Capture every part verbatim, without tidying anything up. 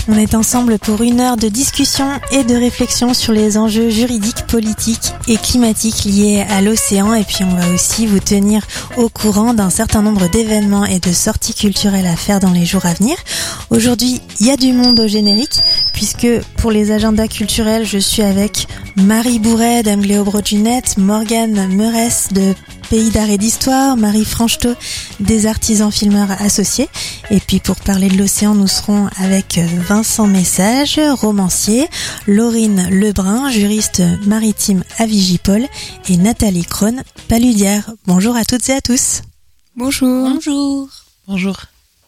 On est ensemble pour une heure de discussion et de réflexion sur les enjeux juridiques, politiques et climatiques liés à l'océan. Et puis on va aussi vous tenir au courant d'un certain nombre d'événements et de sorties culturelles à faire dans les jours à venir. Aujourd'hui, il y a du monde au générique, puisque pour les agendas culturels, je suis avec Marie Bourret d'Amgléo-Broginette, Morgane Meurès de Pays d'Art et d'Histoire, Marie Franchetot des Artisans Filmeurs Associés. Et puis pour parler de l'océan, nous serons avec Vincent Message, romancier, Laurine Lebrun, juriste maritime à Vigipol, et Nathalie Krohn, paludière. Bonjour à toutes et à tous. Bonjour. Bonjour. Bonjour.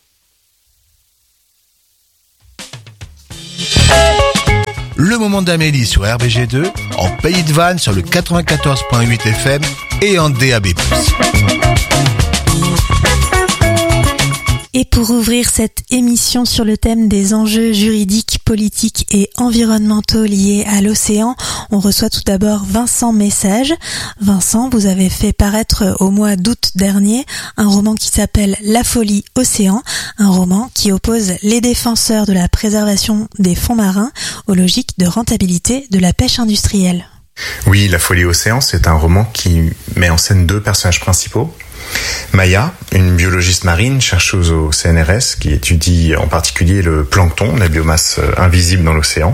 Le moment d'Amélie sur R B G deux, en Pays de Vannes sur le quatre-vingt-quatorze virgule huit F M et en D A B plus. Et pour ouvrir cette émission sur le thème des enjeux juridiques, politiques et environnementaux liés à l'océan, on reçoit tout d'abord Vincent Message. Vincent, vous avez fait paraître au mois d'août dernier un roman qui s'appelle La folie océan, un roman qui oppose les défenseurs de la préservation des fonds marins aux logiques de rentabilité de la pêche industrielle. Oui, La folie océan, c'est un roman qui met en scène deux personnages principaux. Maya, une biologiste marine, chercheuse au C N R S, qui étudie en particulier le plancton, la biomasse invisible dans l'océan.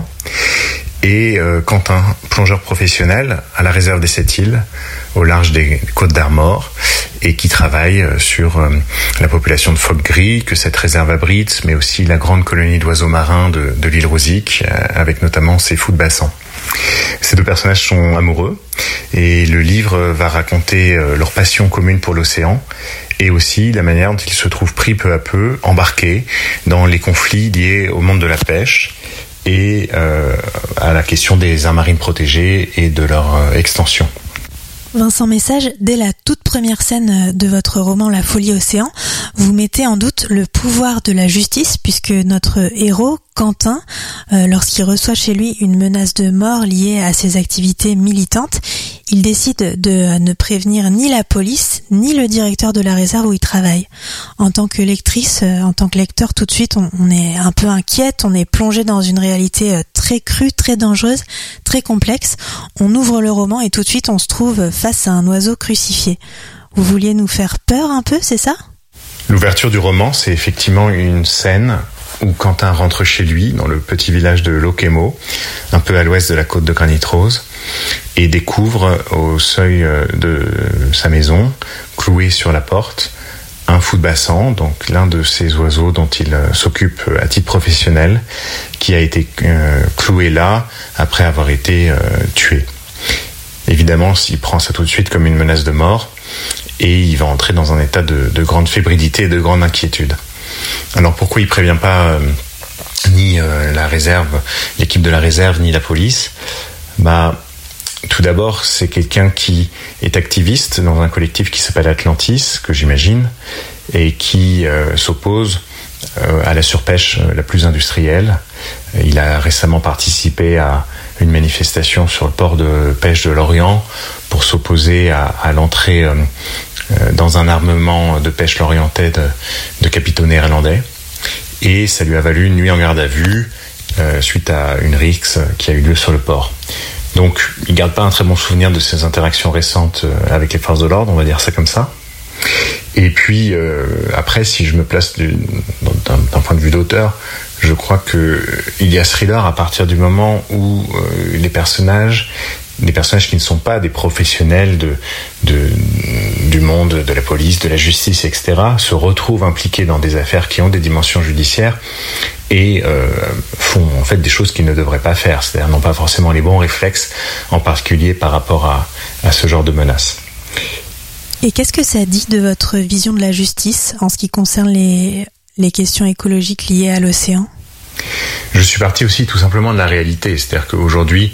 Et euh, Quentin, plongeur professionnel à la réserve des Sept-Îles, au large des côtes d'Armor, et qui travaille sur euh, la population de phoques gris que cette réserve abrite, mais aussi la grande colonie d'oiseaux marins de, de l'île Rosique, euh, avec notamment ses fous de bassin. Ces deux personnages sont amoureux et le livre va raconter euh, leur passion commune pour l'océan et aussi la manière dont ils se trouvent pris peu à peu, embarqués dans les conflits liés au monde de la pêche et euh, à la question des aires marines protégées et de leur euh, extension. Vincent Message, dès la toute première scène de votre roman La folie océan, vous mettez en doute le pouvoir de la justice puisque notre héros, Quentin, euh, lorsqu'il reçoit chez lui une menace de mort liée à ses activités militantes, il décide de ne prévenir ni la police ni le directeur de la réserve où il travaille. En tant que lectrice, euh, en tant que lecteur, tout de suite on, on est un peu inquiète, on est plongé dans une réalité euh, très crue, très dangereuse, très complexe. On ouvre le roman et tout de suite on se trouve face à un oiseau crucifié. Vous vouliez nous faire peur un peu, c'est ça ? L'ouverture du roman, c'est effectivement une scène où Quentin rentre chez lui, dans le petit village de Loquemo, un peu à l'ouest de la côte de Granit Rose, et découvre au seuil de sa maison, cloué sur la porte, un fou de bassin, donc l'un de ces oiseaux dont il s'occupe à titre professionnel, qui a été euh, cloué là après avoir été euh, tué. Évidemment, il prend ça tout de suite comme une menace de mort et il va entrer dans un état de, de grande fébrilité et de grande inquiétude. Alors pourquoi il prévient pas euh, ni euh, la réserve, l'équipe de la réserve, ni la police ? Bah, tout d'abord, c'est quelqu'un qui est activiste dans un collectif qui s'appelle Atlantis, que j'imagine, et qui euh, s'oppose euh, à la surpêche la plus industrielle. Il a récemment participé à une manifestation sur le port de pêche de Lorient pour s'opposer à, à l'entrée euh, dans un armement de pêche lorientais de, de capitaux néerlandais. Et ça lui a valu une nuit en garde à vue euh, suite à une rixe qui a eu lieu sur le port. Donc, il ne garde pas un très bon souvenir de ses interactions récentes avec les forces de l'ordre, on va dire ça comme ça. Et puis, euh, après, si je me place du, d'un, d'un point de vue d'auteur, je crois qu'il y a thriller à partir du moment où euh, les personnages, des personnages qui ne sont pas des professionnels de, de, du monde, de la police, de la justice, et cetera, se retrouvent impliqués dans des affaires qui ont des dimensions judiciaires et euh, font en fait des choses qu'ils ne devraient pas faire, c'est-à-dire n'ont pas forcément les bons réflexes, en particulier par rapport à, à ce genre de menaces. Et qu'est-ce que ça dit de votre vision de la justice en ce qui concerne les, les questions écologiques liées à l'océan ? Je suis parti aussi tout simplement de la réalité, c'est-à-dire qu'aujourd'hui,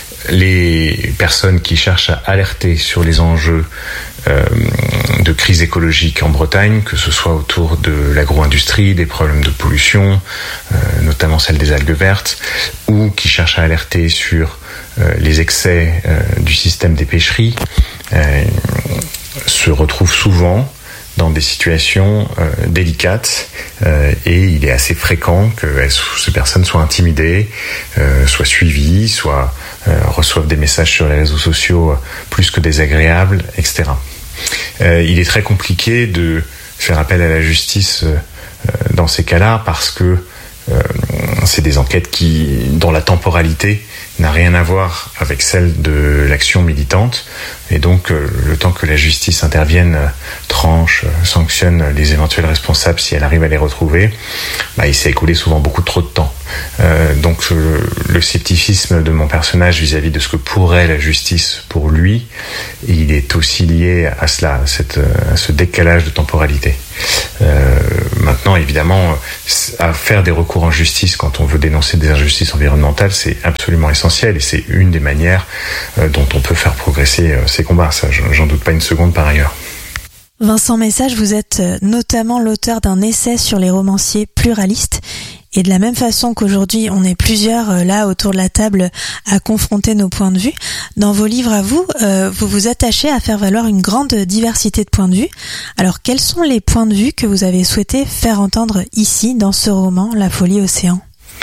les personnes qui cherchent à alerter sur les enjeux euh, de crise écologique en Bretagne, que ce soit autour de l'agro-industrie, des problèmes de pollution, euh, notamment celle des algues vertes, ou qui cherchent à alerter sur euh, les excès euh, du système des pêcheries, euh, se retrouvent souvent dans des situations euh, délicates euh, et il est assez fréquent que ces personnes soient intimidées, euh, soient suivies, soient euh, reçoivent des messages sur les réseaux sociaux plus que désagréables, et cetera. Euh, il est très compliqué de faire appel à la justice euh, dans ces cas-là parce que euh, c'est des enquêtes qui, dont la temporalité n'a rien à voir avec celle de l'action militante et donc euh, le temps que la justice intervienne, euh, tranche, euh, sanctionne les éventuels responsables si elle arrive à les retrouver, bah, il s'est écoulé souvent beaucoup trop de temps. Euh, donc euh, le scepticisme de mon personnage vis-à-vis de ce que pourrait la justice pour lui, il est aussi lié à cela, à, cette, à ce décalage de temporalité. Euh, maintenant, évidemment, à faire des recours en justice quand on veut dénoncer des injustices environnementales, c'est absolument essentiel et c'est une des manières euh, dont on peut faire progresser euh, ces combats. Ça, j'en doute pas une seconde par ailleurs. Vincent Message, vous êtes notamment l'auteur d'un essai sur les romanciers pluralistes. Et de la même façon qu'aujourd'hui, on est plusieurs là autour de la table à confronter nos points de vue, dans vos livres à vous, euh, vous vous attachez à faire valoir une grande diversité de points de vue. Alors, quels sont les points de vue que vous avez souhaité faire entendre ici, dans ce roman, La folie océan ?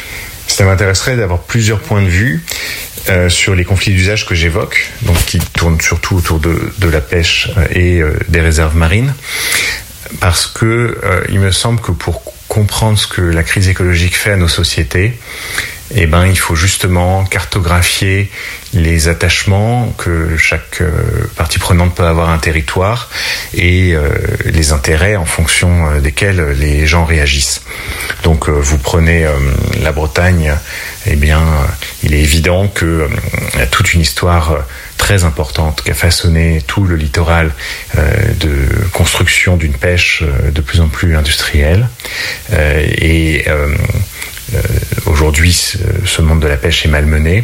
Ça m'intéresserait d'avoir plusieurs points de vue euh, sur les conflits d'usage que j'évoque, donc qui tournent surtout autour de, de la pêche et euh, des réserves marines, parce que euh, il me semble que pour comprendre ce que la crise écologique fait à nos sociétés, eh ben, il faut justement cartographier les attachements que chaque euh, partie prenante peut avoir à un territoire et euh, les intérêts en fonction euh, desquels les gens réagissent. Donc, euh, vous prenez euh, la Bretagne, eh bien, euh, il est évident que euh, y a toute une histoire euh, très importante qui a façonné tout le littoral euh, de construction d'une pêche euh, de plus en plus industrielle. Euh, et euh, euh, aujourd'hui, ce, ce monde de la pêche est malmené.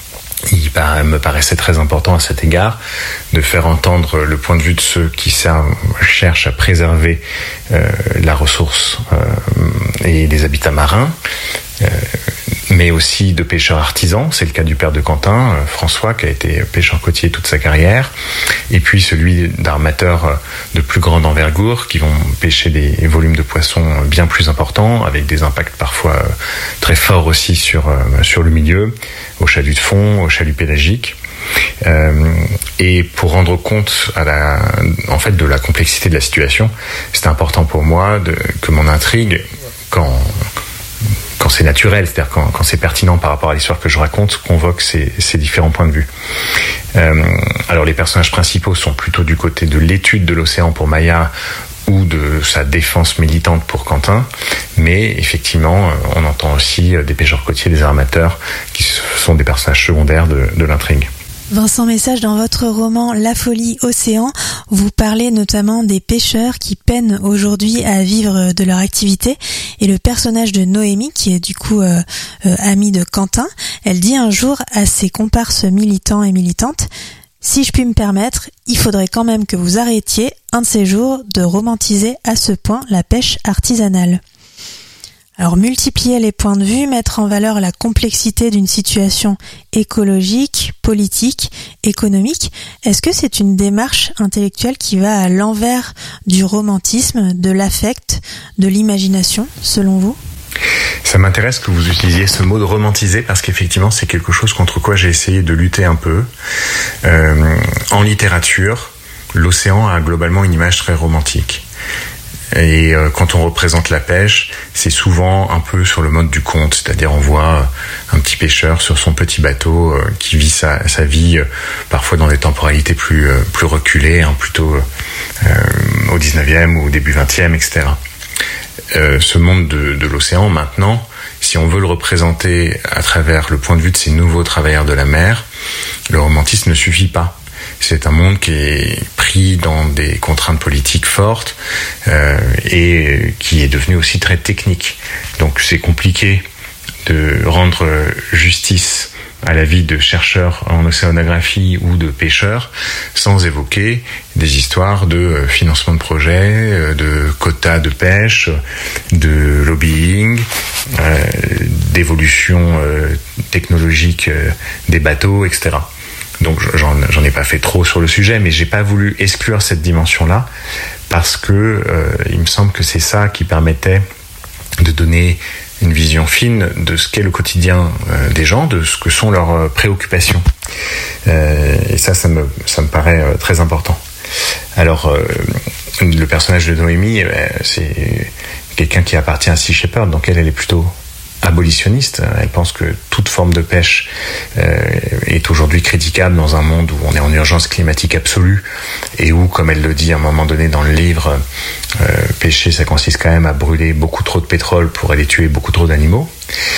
Il me paraissait très important à cet égard de faire entendre le point de vue de ceux qui cherchent à préserver euh, la ressource euh, et les habitats marins, euh, mais aussi de pêcheurs artisans. C'est le cas du père de Quentin, euh, François, qui a été pêcheur côtier toute sa carrière, et puis celui d'armateurs de plus grande envergure qui vont pêcher des volumes de poissons bien plus importants, avec des impacts parfois euh, très forts aussi sur, euh, sur le milieu, au chalut de fond, au chalut pélagique. Euh, et pour rendre compte à la, en fait, de la complexité de la situation, c'est important pour moi de, que mon intrigue, quand, quand c'est naturel, c'est-à-dire quand, quand c'est pertinent par rapport à l'histoire que je raconte, convoque ces, ces différents points de vue. Euh, alors les personnages principaux sont plutôt du côté de l'étude de l'océan pour Maya ou de sa défense militante pour Quentin, mais effectivement, on entend aussi des pêcheurs côtiers, des armateurs, qui sont des personnages secondaires de, de l'intrigue. Vincent Message, dans votre roman La folie océan, vous parlez notamment des pêcheurs qui peinent aujourd'hui à vivre de leur activité, et le personnage de Noémie, qui est du coup euh, euh, amie de Quentin, elle dit un jour à ses comparses militants et militantes: si je puis me permettre, il faudrait quand même que vous arrêtiez un de ces jours de romantiser à ce point la pêche artisanale. Alors, multiplier les points de vue, mettre en valeur la complexité d'une situation écologique, politique, économique, est-ce que c'est une démarche intellectuelle qui va à l'envers du romantisme, de l'affect, de l'imagination, selon vous ? Ça m'intéresse que vous utilisiez ce mot de romantiser parce qu'effectivement c'est quelque chose contre quoi j'ai essayé de lutter un peu. Euh, en littérature, l'océan a globalement une image très romantique. Et euh, quand on représente la pêche, c'est souvent un peu sur le mode du conte, c'est-à-dire on voit un petit pêcheur sur son petit bateau euh, qui vit sa, sa vie euh, parfois dans des temporalités plus, euh, plus reculées, hein, plutôt euh, au dix-neuvième ou au début vingtième, et cetera. Euh, ce monde de, de l'océan, maintenant, si on veut le représenter à travers le point de vue de ces nouveaux travailleurs de la mer, le romantisme ne suffit pas. C'est un monde qui est pris dans des contraintes politiques fortes euh, et qui est devenu aussi très technique. Donc c'est compliqué de rendre justice à la vie de chercheurs en océanographie ou de pêcheurs sans évoquer des histoires de financement de projets, de quotas de pêche, de lobbying, euh, d'évolution euh, technologique euh, des bateaux, et cetera. Donc j'en, j'en ai pas fait trop sur le sujet, mais j'ai pas voulu exclure cette dimension-là parce que euh, il me semble que c'est ça qui permettait de donner une vision fine de ce qu'est le quotidien euh, des gens, de ce que sont leurs euh, préoccupations. Euh, et ça, ça me, ça me paraît euh, très important. Alors, euh, le personnage de Noémie, euh, c'est quelqu'un qui appartient à Sea Shepherd, donc elle, elle est plutôt abolitionniste. Elle pense que toute forme de pêche euh, est aujourd'hui critiquable dans un monde où on est en urgence climatique absolue et où, comme elle le dit à un moment donné dans le livre, euh, pêcher, ça consiste quand même à brûler beaucoup trop de pétrole pour aller tuer beaucoup trop d'animaux.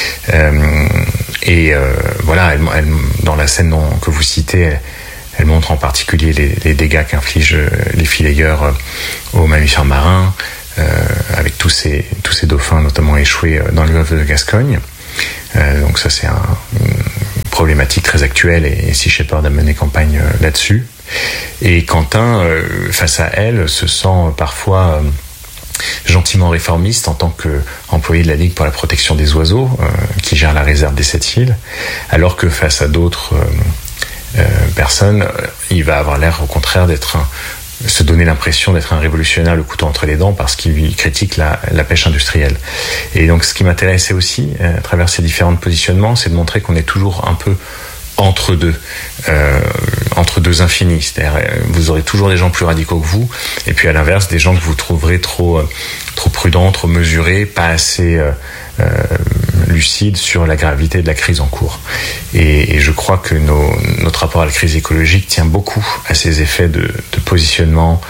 Euh, et euh, voilà, elle, elle, dans la scène dont, que vous citez, elle, elle montre en particulier les, les dégâts qu'infligent les fileyeurs aux mammifères marins, Euh, avec tous ces, tous ces dauphins notamment échoués dans le golfe de Gascogne. Euh, donc ça c'est un, une problématique très actuelle et, et Sea Shepherd a mené campagne euh, là-dessus. Et Quentin, euh, face à elle, se sent parfois euh, gentiment réformiste en tant qu'employé de la Ligue pour la protection des oiseaux, euh, qui gère la réserve des Sept-Îles, alors que face à d'autres euh, euh, personnes, il va avoir l'air au contraire d'être un se donner l'impression d'être un révolutionnaire le couteau entre les dents parce qu'il lui critique la, la pêche industrielle. Et donc ce qui m'intéressait aussi euh, à travers ces différents positionnements, c'est de montrer qu'on est toujours un peu entre deux, euh, entre deux infinis. C'est-à-dire, vous aurez toujours des gens plus radicaux que vous, et puis à l'inverse, des gens que vous trouverez trop, euh, trop prudents, trop mesurés, pas assez euh, euh, lucides sur la gravité de la crise en cours. Et, et je crois que nos, notre rapport à la crise écologique tient beaucoup à ces effets de, de positionnement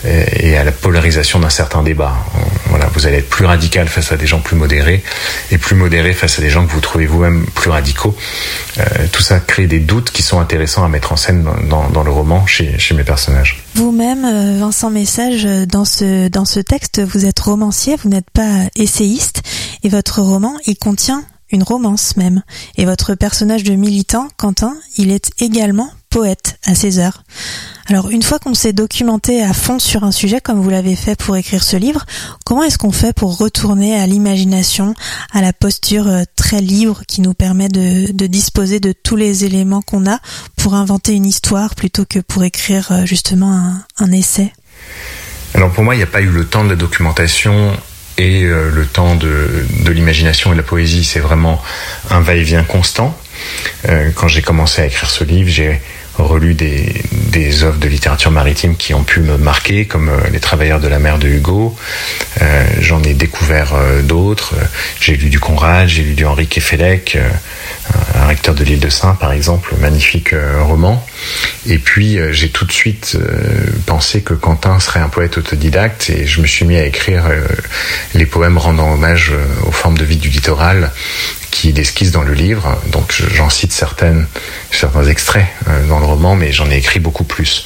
et à la polarisation d'un certain débat. Voilà, vous allez être plus radical face à des gens plus modérés et plus modéré face à des gens que vous trouvez vous-même plus radicaux. Euh, tout ça crée des doutes qui sont intéressants à mettre en scène dans, dans, dans le roman chez, chez mes personnages. Vous-même, Vincent Message, dans ce, dans ce texte, vous êtes romancier, vous n'êtes pas essayiste, et votre roman, il contient une romance même. Et votre personnage de militant, Quentin, il est également poète à ses heures. Alors, une fois qu'on s'est documenté à fond sur un sujet, comme vous l'avez fait pour écrire ce livre, comment est-ce qu'on fait pour retourner à l'imagination, à la posture très libre qui nous permet de, de disposer de tous les éléments qu'on a pour inventer une histoire plutôt que pour écrire justement un, un essai ? Alors pour moi, il n'y a pas eu le temps de la documentation et euh, le temps de, de l'imagination et de la poésie. C'est vraiment un va-et-vient constant. Euh, quand j'ai commencé à écrire ce livre, j'ai relu des, des œuvres de littérature maritime qui ont pu me marquer, comme euh, Les Travailleurs de la mer de Hugo. Euh, j'en ai découvert euh, d'autres. J'ai lu du Conrad, j'ai lu du Henri Kefelec, euh, un recteur de l'île de Sein, par exemple, magnifique euh, roman. Et puis, euh, j'ai tout de suite euh, pensé que Quentin serait un poète autodidacte et je me suis mis à écrire euh, les poèmes rendant hommage euh, aux formes de vie du littoral qui esquisse dans le livre. Donc j'en cite certaines, certains extraits euh, dans le roman, mais j'en ai écrit beaucoup plus.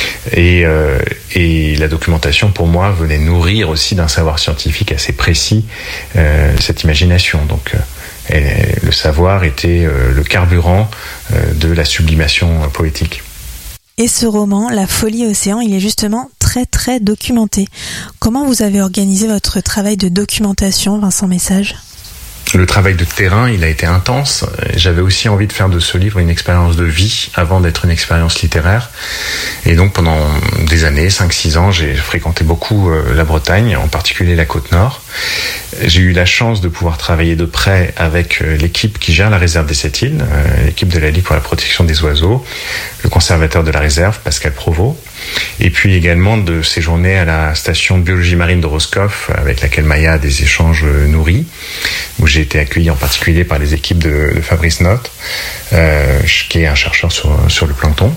Et, euh, et la documentation, pour moi, venait nourrir aussi d'un savoir scientifique assez précis euh, cette imagination. Donc euh, et, le savoir était euh, le carburant euh, de la sublimation euh, poétique. Et ce roman, La Folie Océan, il est justement très très documenté. Comment vous avez organisé votre travail de documentation, Vincent Message ? Le travail de terrain, il a été intense. J'avais aussi envie de faire de ce livre une expérience de vie avant d'être une expérience littéraire. Et donc pendant des années, cinq six ans, j'ai fréquenté beaucoup la Bretagne, en particulier la Côte-Nord. J'ai eu la chance de pouvoir travailler de près avec l'équipe qui gère la réserve des Sept-Îles, l'équipe de la Ligue pour la protection des oiseaux, le conservateur de la réserve, Pascal Provost, et puis également de séjourner à la station de biologie marine de Roscoff, avec laquelle Maya a des échanges nourris, où j'ai été accueilli en particulier par les équipes de, de Fabrice Notte, euh, qui est un chercheur sur, sur le plancton.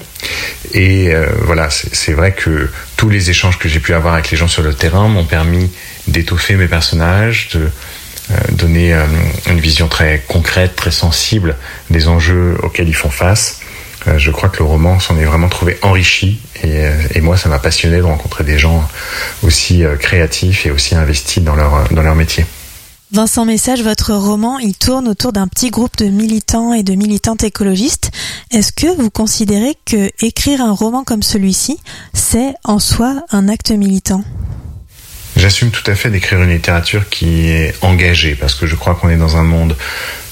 Et euh, voilà, c'est, c'est vrai que tous les échanges que j'ai pu avoir avec les gens sur le terrain m'ont permis d'étoffer mes personnages, de euh, donner euh, une vision très concrète, très sensible des enjeux auxquels ils font face. Euh, je crois que le roman s'en est vraiment trouvé enrichi et, euh, et moi, ça m'a passionné de rencontrer des gens aussi euh, créatifs et aussi investis dans leur, dans leur métier. Vincent Message, votre roman, il tourne autour d'un petit groupe de militants et de militantes écologistes. Est-ce que vous considérez que écrire un roman comme celui-ci, c'est en soi un acte militant ? J'assume tout à fait d'écrire une littérature qui est engagée, parce que je crois qu'on est dans un monde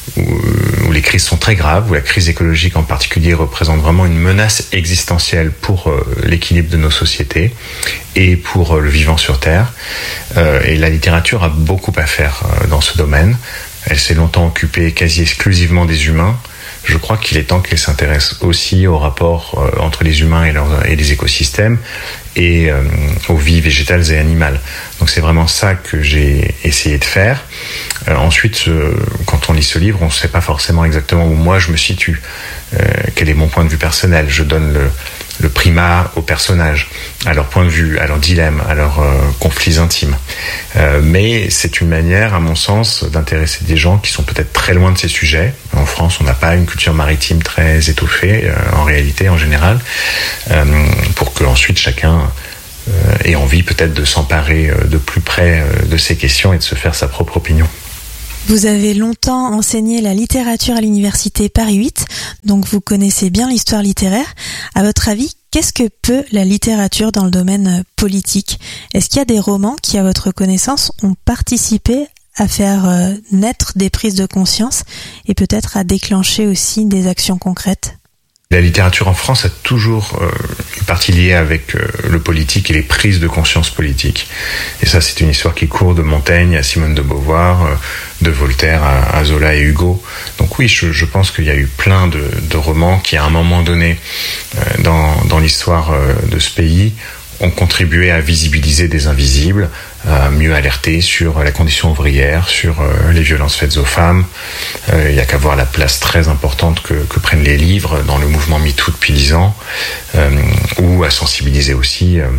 où, où les crises sont très graves, où la crise écologique en particulier représente vraiment une menace existentielle pour euh, l'équilibre de nos sociétés et pour euh, le vivant sur Terre. Euh, et la littérature a beaucoup à faire euh, dans ce domaine. Elle s'est longtemps occupée quasi exclusivement des humains. Je crois qu'il est temps qu'elle s'intéresse aussi au rapport euh, entre les humains et, leurs, et les écosystèmes et euh, aux vies végétales et animales. Donc c'est vraiment ça que j'ai essayé de faire. Euh, ensuite, euh, quand on lit ce livre, on ne sait pas forcément exactement où moi je me situe. Euh, quel est mon point de vue personnel ? Je donne le, le primat aux personnages, à leur point de vue, à leurs dilemmes, à leurs euh, conflits intimes. Euh, mais c'est une manière, à mon sens, d'intéresser des gens qui sont peut-être très loin de ces sujets. En France, on n'a pas une culture maritime très étoffée, euh, en réalité, en général, euh, pour que ensuite chacun euh, ait envie peut-être de s'emparer euh, de plus près euh, de ces questions et de se faire sa propre opinion. Vous avez longtemps enseigné la littérature à l'université Paris huit, donc vous connaissez bien l'histoire littéraire. À votre avis, qu'est-ce que peut la littérature dans le domaine politique ? Est-ce qu'il y a des romans qui, à votre connaissance, ont participé à faire euh, naître des prises de conscience et peut-être à déclencher aussi des actions concrètes ? La littérature en France a toujours euh, une partie liée avec euh, le politique et les prises de conscience politiques. Et ça, c'est une histoire qui court de Montaigne à Simone de Beauvoir, euh, de Voltaire à, à Zola et Hugo. Donc oui, je, je pense qu'il y a eu plein de, de romans qui, à un moment donné, euh, dans, dans l'histoire euh, de ce pays, ont contribué à visibiliser des invisibles, à mieux alerter sur la condition ouvrière, sur euh, les violences faites aux femmes. Euh, il n'y a qu'à voir la place très importante que, que prennent les livres dans le mouvement MeToo depuis dix ans, euh, ou à sensibiliser aussi euh,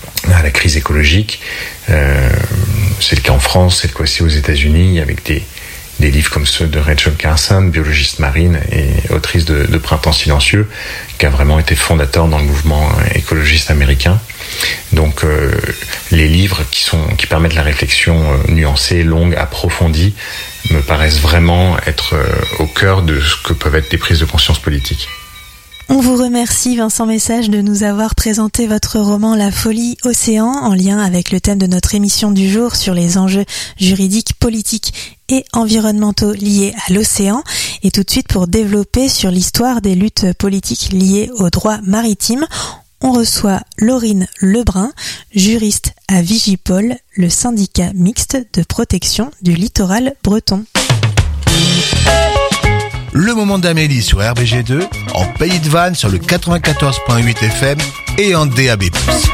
à la crise écologique. Euh, c'est le cas en France, c'est le cas aussi aux États-Unis, avec des, des livres comme ceux de Rachel Carson, biologiste marine et autrice de, de Printemps silencieux, qui a vraiment été fondateur dans le mouvement écologiste américain. Donc euh, les livres qui, sont, qui permettent la réflexion euh, nuancée, longue, approfondie, me paraissent vraiment être euh, au cœur de ce que peuvent être des prises de conscience politiques. On vous remercie Vincent Message de nous avoir présenté votre roman La folie océan en lien avec le thème de notre émission du jour sur les enjeux juridiques, politiques et environnementaux liés à l'océan. Et tout de suite, pour développer sur l'histoire des luttes politiques liées au droit maritime, on reçoit Laurine Lebrun, juriste à Vigipol, le syndicat mixte de protection du littoral breton. Le moment d'Amélie sur R B G deux, en Pays de Vannes sur le quatre-vingt-quatorze virgule huit F M et en D A B plus.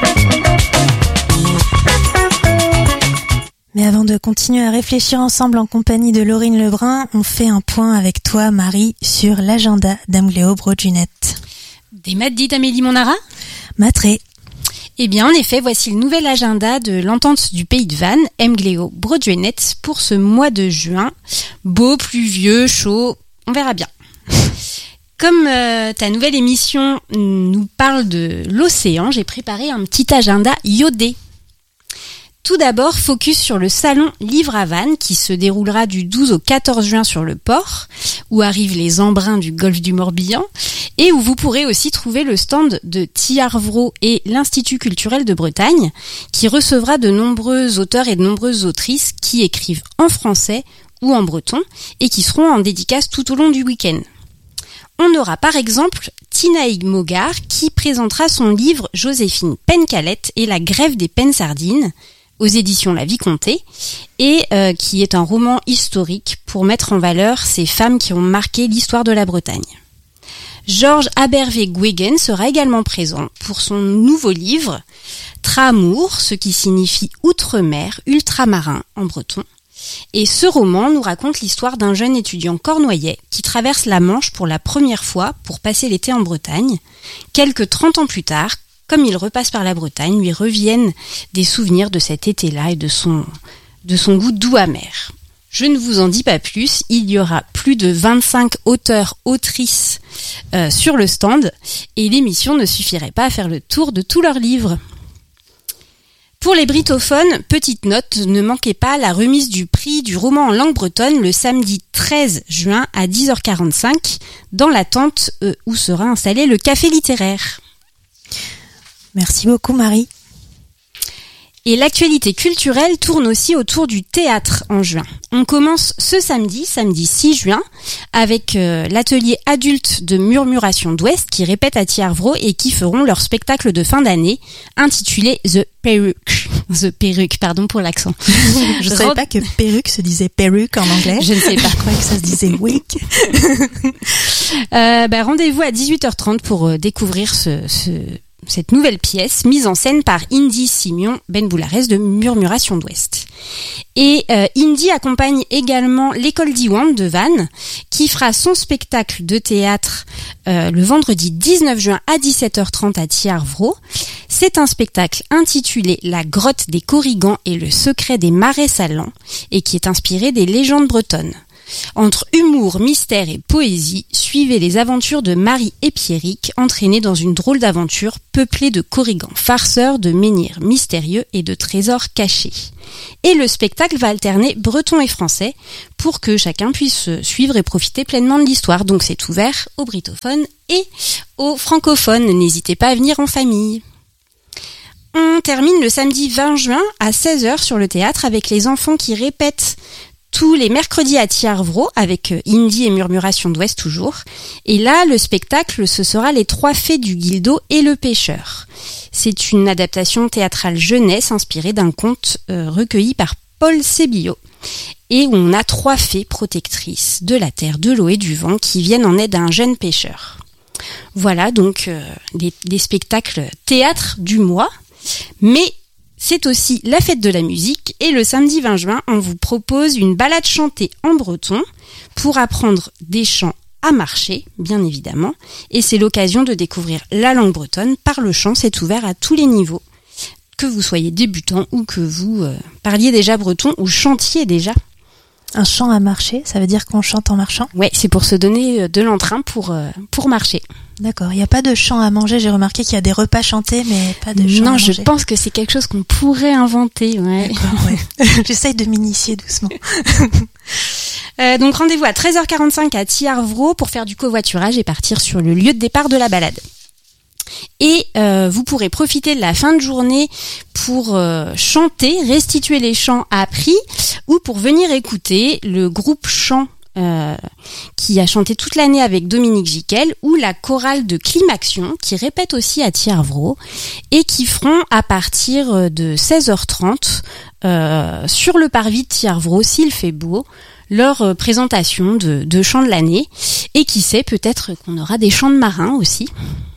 Mais avant de continuer à réfléchir ensemble en compagnie de Laurine Lebrun, on fait un point avec toi, Marie, sur l'agenda d'Amgléo Brodunet. Des maths dites Amélie Monara ? Matré. Eh bien, en effet, voici le nouvel agenda de l'entente du Pays de Vannes, Amgléo Brodunet, pour ce mois de juin. Beau, pluvieux, chaud, on verra bien. Comme euh, ta nouvelle émission nous parle de l'océan, j'ai préparé un petit agenda iodé. Tout d'abord, focus sur le salon Livre à Vannes qui se déroulera du douze au quatorze juin sur le port, où arrivent les embruns du golfe du Morbihan, et où vous pourrez aussi trouver le stand de Thiarvro et l'Institut culturel de Bretagne, qui recevra de nombreux auteurs et de nombreuses autrices qui écrivent en français ou en breton, et qui seront en dédicace tout au long du week-end. On aura par exemple Tinaïg Mogar qui présentera son livre Joséphine Pencalette et la grève des pennes-sardines aux éditions La Vicomté, et euh, qui est un roman historique pour mettre en valeur ces femmes qui ont marqué l'histoire de la Bretagne. Georges Abervé-Guéguen sera également présent pour son nouveau livre Tramour, ce qui signifie outre-mer, ultramarin en breton. Et ce roman nous raconte l'histoire d'un jeune étudiant cornouaillais qui traverse la Manche pour la première fois pour passer l'été en Bretagne. Quelques trente ans plus tard, comme il repasse par la Bretagne, lui reviennent des souvenirs de cet été-là et de son, de son goût doux amer. Je ne vous en dis pas plus, il y aura plus de vingt-cinq auteurs, autrices euh, sur le stand et l'émission ne suffirait pas à faire le tour de tous leurs livres. Pour les britophones, petite note, ne manquez pas la remise du prix du roman en langue bretonne le samedi treize juin à dix heures quarante-cinq dans la tente euh, où sera installé le café littéraire. Merci beaucoup Marie. Et l'actualité culturelle tourne aussi autour du théâtre en juin. On commence ce samedi, samedi six juin, avec euh, l'atelier adulte de Murmuration d'Ouest qui répète à Thiarvro et qui feront leur spectacle de fin d'année intitulé The Perruque. The Perruque, pardon pour l'accent. Je ne savais pas que perruque se disait perruque en anglais. Je ne sais pas. Je croyais que ça se disait wig. euh, bah, rendez-vous à dix-huit heures trente pour euh, découvrir ce, ce, cette nouvelle pièce mise en scène par Indy Simeon Benboulares de Murmuration d'Ouest. Et euh, Indy accompagne également l'école d'Iwan de Vannes qui fera son spectacle de théâtre euh, le vendredi dix-neuf juin à dix-sept heures trente à Thiarvro. C'est un spectacle intitulé La grotte des Corrigans et le secret des marais salants et qui est inspiré des légendes bretonnes. Entre humour, mystère et poésie, suivez les aventures de Marie et Pierrick, entraînés dans une drôle d'aventure peuplée de corrigans farceurs, de menhirs mystérieux et de trésors cachés. Et le spectacle va alterner breton et français pour que chacun puisse suivre et profiter pleinement de l'histoire. Donc c'est ouvert aux brittophones et aux francophones. N'hésitez pas à venir en famille. On termine le samedi vingt juin à seize heures sur le théâtre avec les enfants qui répètent tous les mercredis à Thiarvro avec Indy et Murmuration d'Ouest toujours. Et là, le spectacle, ce sera Les Trois Fées du Guildo et le Pêcheur. C'est une adaptation théâtrale jeunesse inspirée d'un conte euh, recueilli par Paul Sébillot. Et où on a trois fées protectrices de la terre, de l'eau et du vent qui viennent en aide à un jeune pêcheur. Voilà donc euh, les, les spectacles théâtre du mois. Mais c'est aussi la fête de la musique et le samedi vingt juin, on vous propose une balade chantée en breton pour apprendre des chants à marcher, bien évidemment. Et c'est l'occasion de découvrir la langue bretonne par le chant. C'est ouvert à tous les niveaux, que vous soyez débutant ou que vous euh, parliez déjà breton ou chantiez déjà. Un chant à marcher, ça veut dire qu'on chante en marchant ? Ouais, c'est pour se donner de l'entrain pour, euh, pour marcher. D'accord, il n'y a pas de chant à manger, j'ai remarqué qu'il y a des repas chantés, mais pas de chant non, à manger. Non, je pense que c'est quelque chose qu'on pourrait inventer. Ouais. D'accord, ouais. J'essaye de m'initier doucement. euh, donc rendez-vous à treize heures quarante-cinq à Thiarvro pour faire du covoiturage et partir sur le lieu de départ de la balade. Et euh, vous pourrez profiter de la fin de journée pour euh, chanter, restituer les chants appris ou pour venir écouter le groupe chant euh, qui a chanté toute l'année avec Dominique Giquel ou la chorale de Climaction qui répète aussi à Thiarvro et qui feront à partir de seize heures trente euh, sur le parvis de Thiarvro s'il fait beau leur euh, présentation de, de chants de l'année et qui sait peut-être qu'on aura des chants de marins aussi.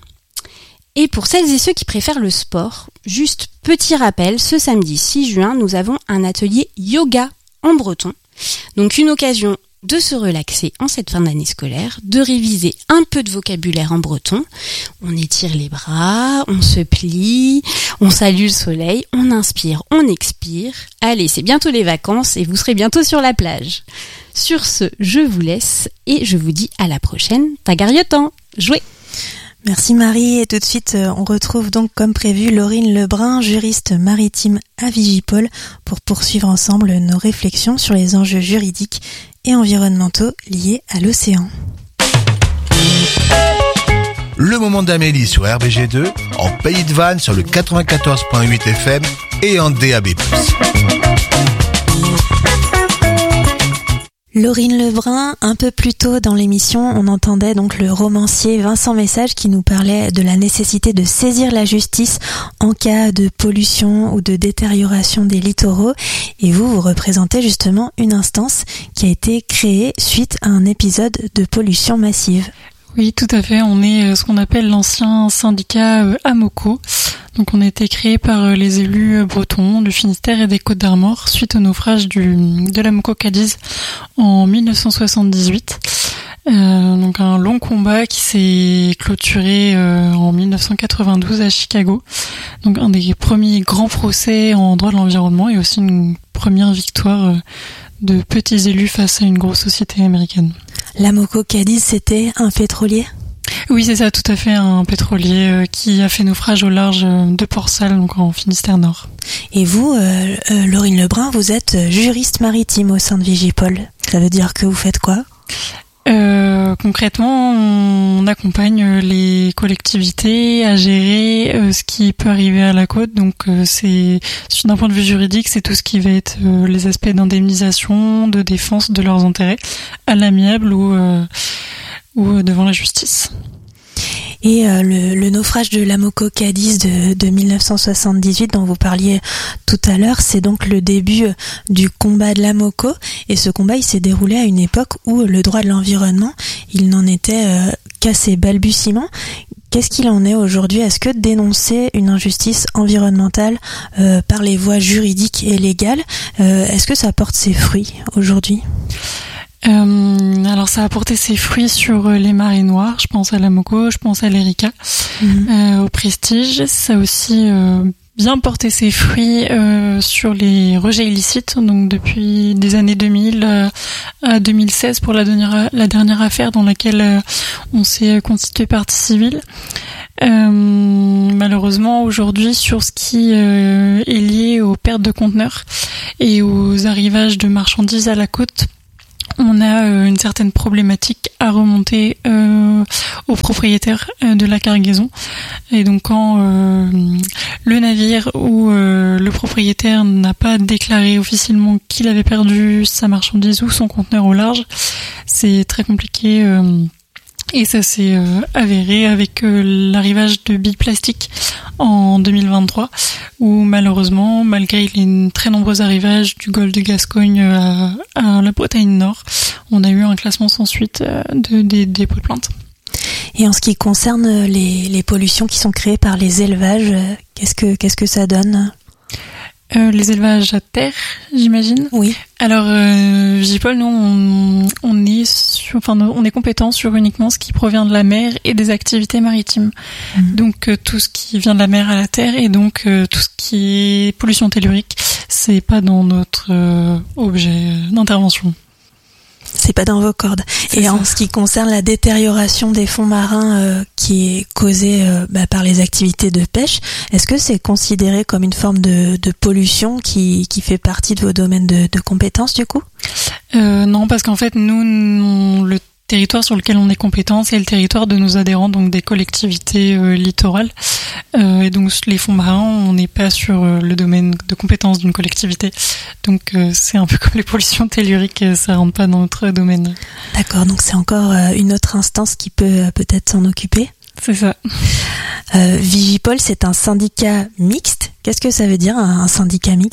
Et pour celles et ceux qui préfèrent le sport, juste petit rappel, ce samedi six juin, nous avons un atelier yoga en breton. Donc une occasion de se relaxer en cette fin d'année scolaire, de réviser un peu de vocabulaire en breton. On étire les bras, on se plie, on salue le soleil, on inspire, on expire. Allez, c'est bientôt les vacances et vous serez bientôt sur la plage. Sur ce, je vous laisse et je vous dis à la prochaine. Tagariotan, jouez! Merci Marie, et tout de suite on retrouve donc comme prévu Laurine Lebrun, juriste maritime à Vigipol, pour poursuivre ensemble nos réflexions sur les enjeux juridiques et environnementaux liés à l'océan. Le moment d'Amélie sur R B G deux, en Pays de Vannes sur le quatre-vingt-quatorze virgule huit F M et en D A B plus. Laurine Lebrun, un peu plus tôt dans l'émission, on entendait donc le romancier Vincent Message qui nous parlait de la nécessité de saisir la justice en cas de pollution ou de détérioration des littoraux. Et vous, vous représentez justement une instance qui a été créée suite à un épisode de pollution massive. Oui, tout à fait. On est ce qu'on appelle l'ancien syndicat AMOCO. Donc on a été créé par les élus bretons du Finistère et des Côtes-d'Armor suite au naufrage du, de l'AMOCO Cadiz en dix-neuf cent soixante-dix-huit. Euh, donc un long combat qui s'est clôturé euh, en dix-neuf cent quatre-vingt-douze à Chicago. Donc un des premiers grands procès en droit de l'environnement et aussi une première victoire euh, de petits élus face à une grosse société américaine. L'AMOCO Cadiz, c'était un pétrolier ? Oui, c'est ça, tout à fait, un pétrolier euh, qui a fait naufrage au large de Port-Salle, donc en Finistère Nord. Et vous, euh, euh, Laurine Lebrun, vous êtes juriste maritime au sein de Vigipol. Ça veut dire que vous faites quoi ? Euh, concrètement, on accompagne les collectivités à gérer euh, ce qui peut arriver à la côte. Donc, euh, c'est d'un point de vue juridique, c'est tout ce qui va être euh, les aspects d'indemnisation, de défense de leurs intérêts à l'amiable ou euh, ou devant la justice. Et euh, le, le naufrage de l'Amoco Cadiz de, de mille neuf cent soixante-dix-huit dont vous parliez tout à l'heure, c'est donc le début du combat de l'Amoco. Et ce combat, il s'est déroulé à une époque où le droit de l'environnement, il n'en était euh, qu'à ses balbutiements. Qu'est-ce qu'il en est aujourd'hui ? Est-ce que dénoncer une injustice environnementale euh, par les voies juridiques et légales, euh, est-ce que ça porte ses fruits aujourd'hui ? Euh, alors ça a porté ses fruits sur les marées noires, je pense à l'Amoco, je pense à l'Erika, mmh. euh, au Prestige. Ça a aussi euh, bien porté ses fruits euh, sur les rejets illicites, donc depuis des années deux mille euh, à deux mille seize pour la dernière, la dernière affaire dans laquelle euh, on s'est constitué partie civile. Euh, malheureusement aujourd'hui sur ce qui euh, est lié aux pertes de conteneurs et aux arrivages de marchandises à la côte, on a euh, une certaine problématique à remonter euh, aux propriétaires euh, de la cargaison. Et donc quand euh, le navire ou euh, le propriétaire n'a pas déclaré officiellement qu'il avait perdu sa marchandise ou son conteneur au large, c'est très compliqué. Euh, Et ça s'est euh, avéré avec euh, l'arrivage de billes plastiques en deux mille vingt-trois, où malheureusement, malgré les très nombreux arrivages du golfe de Gascogne à, à la Bretagne Nord, on a eu un classement sans suite euh, de, des dépôts de plainte. Et en ce qui concerne les, les pollutions qui sont créées par les élevages, qu'est-ce que, qu'est-ce que ça donne ? Euh, les élevages à terre, j'imagine. Oui. Alors, euh, Vigipol, nous, on, on est, sur, enfin, on est compétent sur uniquement ce qui provient de la mer et des activités maritimes. Mmh. Donc, euh, tout ce qui vient de la mer à la terre et donc euh, tout ce qui est pollution tellurique, c'est pas dans notre euh, objet d'intervention. C'est pas dans vos cordes. C'est et ça. En ce qui concerne la détérioration des fonds marins euh, qui est causée euh, bah, par les activités de pêche, est-ce que c'est considéré comme une forme de, de pollution qui, qui fait partie de vos domaines de, de compétences du coup ? euh, Non, parce qu'en fait, nous, nous, le territoire sur lequel on est compétent, c'est le territoire de nos adhérents, donc des collectivités euh, littorales. Euh, et donc les fonds marins, on n'est pas sur euh, le domaine de compétence d'une collectivité. Donc euh, c'est un peu comme les pollutions telluriques, ça rentre pas dans notre domaine. D'accord, donc c'est encore euh, une autre instance qui peut euh, peut-être s'en occuper. C'est ça. Euh, Vigipol, c'est un syndicat mixte. Qu'est-ce que ça veut dire un, un syndicat mixte ?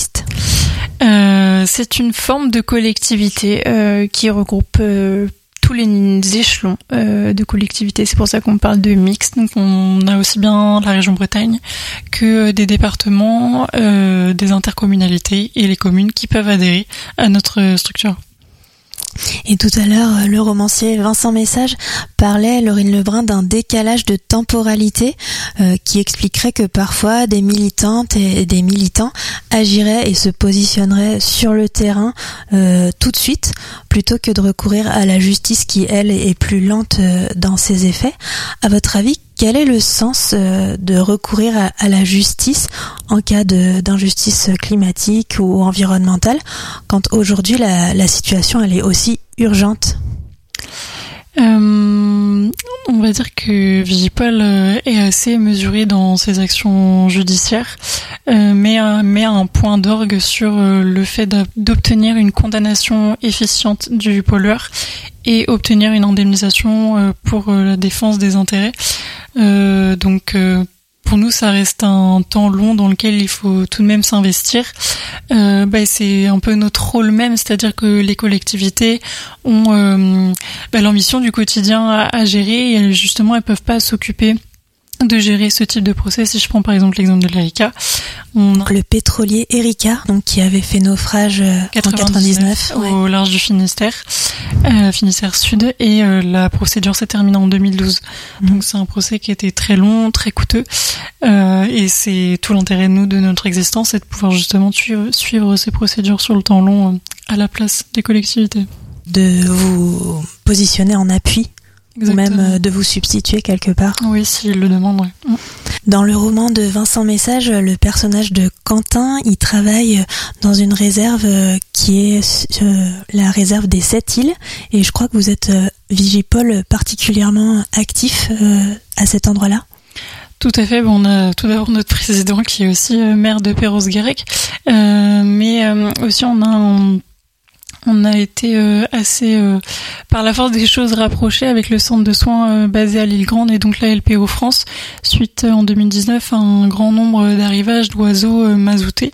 euh, C'est une forme de collectivité euh, qui regroupe euh, tous les échelons euh, de collectivité. C'est pour ça qu'on parle de mixte. Donc on a aussi bien la région Bretagne que des départements, euh, des intercommunalités et les communes qui peuvent adhérer à notre structure. Et tout à l'heure, le romancier Vincent Message parlait, Laurine Lebrun, d'un décalage de temporalité euh, qui expliquerait que parfois des militantes et des militants agiraient et se positionneraient sur le terrain euh, tout de suite, plutôt que de recourir à la justice qui, elle, est plus lente euh, dans ses effets. À votre avis, quel est le sens euh, de recourir à, à la justice en cas de, d'injustice climatique ou environnementale quand aujourd'hui la, la situation elle est aussi urgente ? Euh, on va dire que Vigipol euh, est assez mesuré dans ses actions judiciaires, euh, mais euh, met un point d'orgue sur euh, le fait d'obtenir une condamnation efficiente du pollueur et obtenir une indemnisation euh, pour euh, la défense des intérêts. Euh, donc euh, pour nous, ça reste un temps long dans lequel il faut tout de même s'investir. Euh, bah, c'est un peu notre rôle même, c'est-à-dire que les collectivités ont euh, bah, leur mission du quotidien à, à gérer et justement, elles peuvent pas s'occuper de gérer ce type de procès. Si je prends par exemple l'exemple de l'Erika, on a le pétrolier Erika, donc qui avait fait naufrage euh, en quatre-vingt-dix-neuf ouais. au large du Finistère, euh, Finistère Sud, et euh, la procédure s'est terminée en deux mille douze. Mmh. Donc c'est un procès qui était très long, très coûteux, euh, et c'est tout l'intérêt de nous, de notre existence, c'est de pouvoir justement suivre, suivre ces procédures sur le temps long euh, à la place des collectivités. De vous positionner en appui. Exactement. Ou même de vous substituer quelque part. Oui, s'il le demande, oui. Dans le roman de Vincent Message, le personnage de Quentin, il travaille dans une réserve qui est euh, la réserve des Sept Îles. Et je crois que vous êtes Vigipol particulièrement actif euh, à cet endroit-là ? Tout à fait. Bon, on a tout d'abord notre président qui est aussi euh, maire de Perros-Guirec, euh, mais euh, aussi on a un On a été euh, assez, euh, par la force des choses, rapprochés avec le centre de soins euh, basé à l'île Grande et donc la L P O France, suite euh, en deux mille dix-neuf à un grand nombre d'arrivages d'oiseaux euh, mazoutés.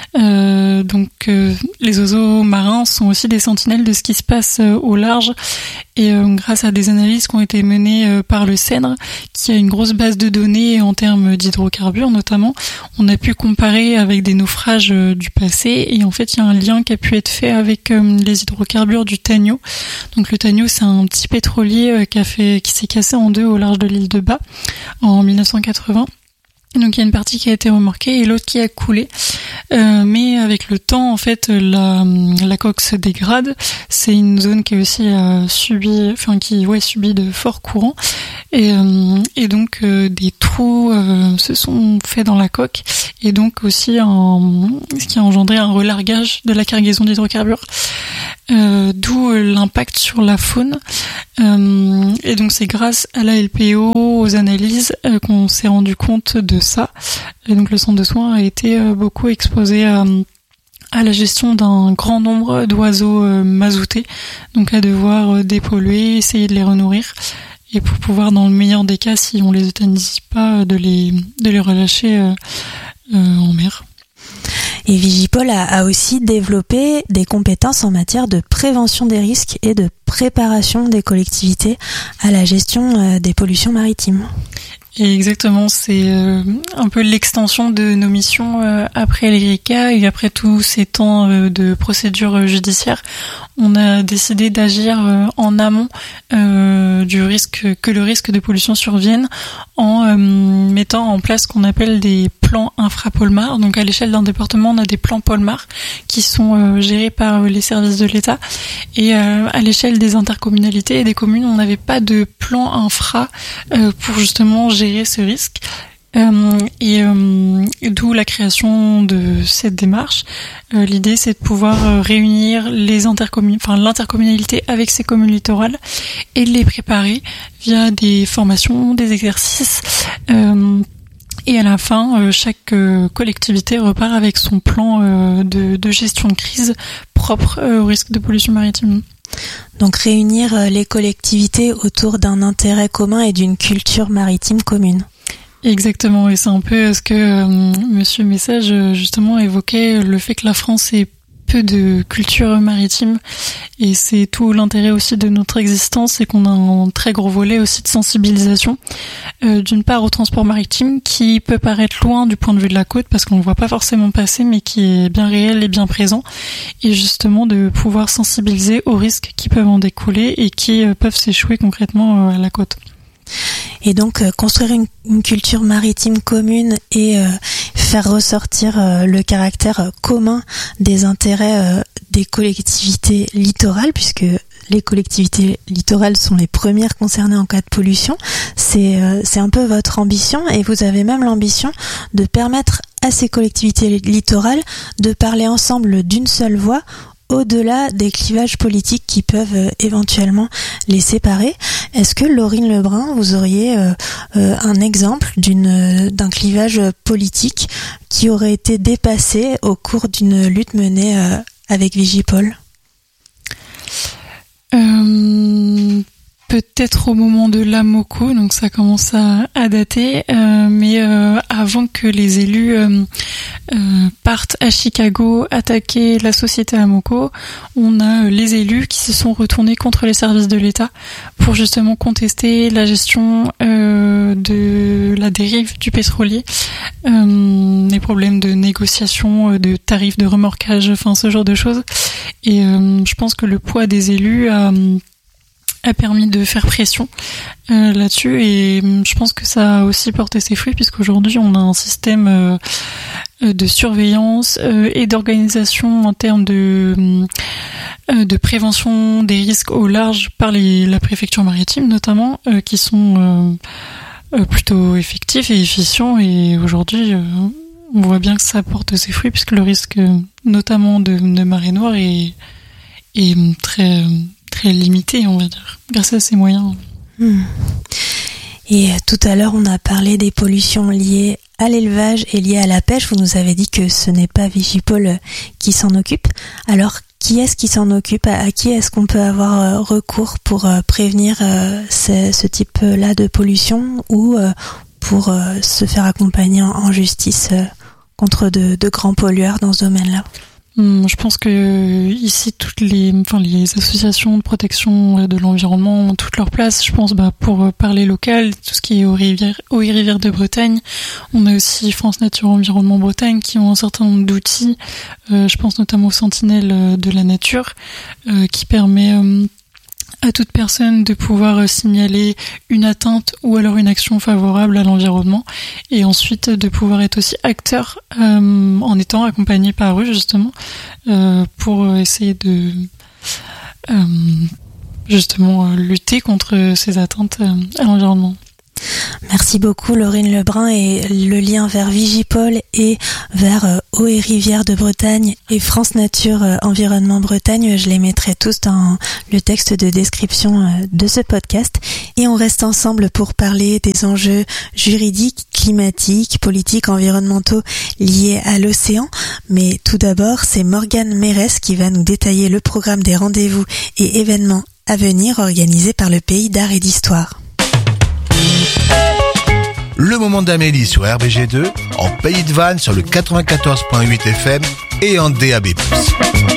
Euh, donc euh, les oiseaux marins sont aussi des sentinelles de ce qui se passe euh, au large et euh, grâce à des analyses qui ont été menées euh, par le CENRE, qui a une grosse base de données en termes d'hydrocarbures notamment, on a pu comparer avec des naufrages euh, du passé et en fait il y a un lien qui a pu être fait avec euh, les hydrocarbures du Tagno. Donc le Tagno, c'est un petit pétrolier euh, qui a fait, qui s'est cassé en deux au large de l'île de Bas en mille neuf cent quatre-vingts. Donc il y a une partie qui a été remorquée et l'autre qui a coulé. Euh, mais avec le temps, en fait, la, la coque se dégrade. C'est une zone qui a aussi euh, subi, enfin qui ouais subi de forts courants et, euh, et donc euh, des trous euh, se sont faits dans la coque et donc aussi un, ce qui a engendré un relargage de la cargaison d'hydrocarbures. Euh, d'où l'impact sur la faune. Euh, et donc c'est grâce à la L P O, aux analyses, euh, qu'on s'est rendu compte de ça. Et donc le centre de soins a été euh, beaucoup exposé à, à la gestion d'un grand nombre d'oiseaux euh, mazoutés, donc à devoir euh, dépolluer, essayer de les renourrir, et pour pouvoir, dans le meilleur des cas, si on les euthanasie pas, de les, de les relâcher euh, euh, en mer. Et Vigipol a, a aussi développé des compétences en matière de prévention des risques et de préparation des collectivités à la gestion euh, des pollutions maritimes. Et exactement, c'est euh, un peu l'extension de nos missions euh, après l'E-R-I-C-A et après tous ces temps euh, de procédure judiciaire. On a décidé d'agir euh, en amont euh, du risque que le risque de pollution survienne en euh, mettant en place ce qu'on appelle des plans infra-Polmar. Donc à l'échelle d'un département, on a des plans Polmar qui sont euh, gérés par les services de l'État. Et euh, à l'échelle des intercommunalités et des communes, on n'avait pas de plan infra euh, pour justement gérer ce risque. Euh, et euh, d'où la création de cette démarche. Euh, l'idée, c'est de pouvoir euh, réunir les intercommun- enfin l'intercommunalité avec ses communes littorales et de les préparer via des formations, des exercices. Euh, et à la fin, euh, chaque euh, collectivité repart avec son plan euh, de, de gestion de crise propre euh, au risque de pollution maritime. Donc réunir euh, les collectivités autour d'un intérêt commun et d'une culture maritime commune. Exactement, et c'est un peu ce que euh, Monsieur Message justement évoquait, le fait que la France ait peu de culture maritime, et c'est tout l'intérêt aussi de notre existence, c'est qu'on a un très gros volet aussi de sensibilisation, euh, d'une part au transport maritime qui peut paraître loin du point de vue de la côte parce qu'on ne le voit pas forcément passer, mais qui est bien réel et bien présent, et justement de pouvoir sensibiliser aux risques qui peuvent en découler et qui euh, peuvent s'échouer concrètement euh, à la côte. Et donc euh, construire une, une culture maritime commune et euh, faire ressortir euh, le caractère euh, commun des intérêts euh, des collectivités littorales, puisque les collectivités littorales sont les premières concernées en cas de pollution. C'est, euh, c'est un peu votre ambition, et vous avez même l'ambition de permettre à ces collectivités littorales de parler ensemble d'une seule voix, au-delà des clivages politiques qui peuvent euh, éventuellement les séparer. Est-ce que, Laurine Lebrun, vous auriez euh, euh, un exemple d'une, euh, d'un clivage politique qui aurait été dépassé au cours d'une lutte menée euh, avec Vigipol ? euh, Peut-être au moment de l'Amoco, donc ça commence à, à dater, euh, mais euh, avant que les élus euh, euh, partent à Chicago attaquer la société Amoco, on a les élus qui se sont retournés contre les services de l'État pour justement contester la gestion euh, de la dérive du pétrolier, euh, les problèmes de négociation, de tarifs de remorquage, enfin ce genre de choses. Et euh, je pense que le poids des élus a a permis de faire pression euh, là-dessus, et je pense que ça a aussi porté ses fruits puisqu'aujourd'hui on a un système euh, de surveillance euh, et d'organisation en termes de euh, de prévention des risques au large par les, la préfecture maritime notamment, euh, qui sont euh, euh, plutôt effectifs et efficients, et aujourd'hui euh, on voit bien que ça porte ses fruits puisque le risque notamment de, de marée noire est, est très très limité, on va dire. grâce à ces moyens. Mmh. Et tout à l'heure, on a parlé des pollutions liées à l'élevage et liées à la pêche. Vous nous avez dit que ce n'est pas Vigipol qui s'en occupe. Alors, qui est-ce qui s'en occupe ? À qui est-ce qu'on peut avoir recours pour prévenir ce, ce type-là de pollution ou pour se faire accompagner en justice contre de, de grands pollueurs dans ce domaine-là ? Je pense que ici toutes les, enfin les associations de protection de l'environnement ont toute leur place. Je pense bah pour parler local, tout ce qui est aux rivières, aux rivières de Bretagne, on a aussi France Nature Environnement Bretagne qui ont un certain nombre d'outils. Euh, je pense notamment aux sentinelles de la nature euh, qui permet euh, à toute personne de pouvoir signaler une atteinte ou alors une action favorable à l'environnement et ensuite de pouvoir être aussi acteur euh, en étant accompagné par eux justement euh, pour essayer de euh, justement lutter contre ces atteintes à l'environnement. Merci beaucoup Laurine Lebrun, et le lien vers Vigipol et vers euh, Eaux et Rivières de Bretagne et France Nature euh, Environnement Bretagne, je les mettrai tous dans le texte de description euh, de ce podcast. Et on reste ensemble pour parler des enjeux juridiques, climatiques, politiques, environnementaux liés à l'océan. Mais tout d'abord, c'est Morgane Mérès qui va nous détailler le programme des rendez-vous et événements à venir organisés par le Pays d'Art et d'Histoire. Le moment d'Amélie sur R B G deux, en Pays de Vannes sur le quatre-vingt-quatorze virgule huit F M et en D A B plus.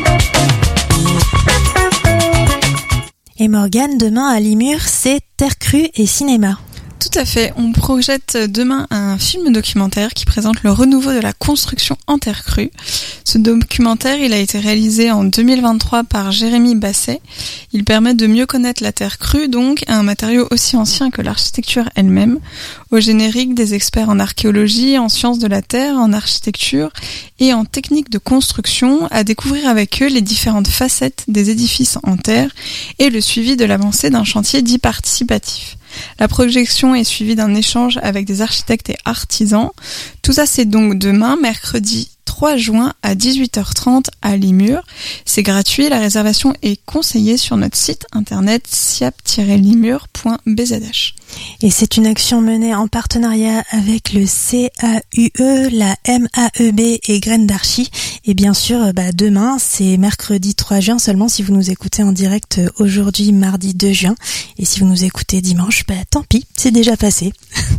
Et Morgane, demain à Limur, c'est Terre crue et cinéma. Tout à fait, on projette demain un film documentaire qui présente le renouveau de la construction en terre crue. Ce documentaire, il a été réalisé en deux mille vingt-trois par Jérémy Basset. Il permet de mieux connaître la terre crue, donc un matériau aussi ancien que l'architecture elle-même. Au générique, des experts en archéologie, en sciences de la terre, en architecture et en techniques de construction, à découvrir avec eux les différentes facettes des édifices en terre et le suivi de l'avancée d'un chantier dit participatif. La projection est suivie d'un échange avec des architectes et artisans. Tout ça, c'est donc demain, mercredi trois juin à dix-huit heures trente à Limur. C'est gratuit, la réservation est conseillée sur notre site internet siap tiret limur point b z h. Et c'est une action menée en partenariat avec le C A U E, la M A E B et Graines d'Archi. Et bien sûr, bah, demain, c'est mercredi trois juin seulement si vous nous écoutez en direct aujourd'hui, mardi deux juin. Et si vous nous écoutez dimanche, bah, tant pis, c'est déjà passé.